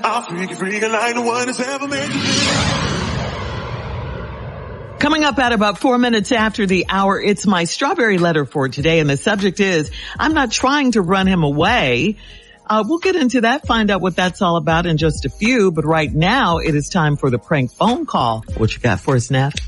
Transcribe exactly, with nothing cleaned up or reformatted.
I'm freaking, freaking like no one has ever made me feel. Coming up at about four minutes after the hour, it's my strawberry letter for today, and the subject is, I'm not trying to run him away. Uh, we'll get into that, find out what that's all about in just a few, but right now it is time for the prank phone call. What you got for us, Nat?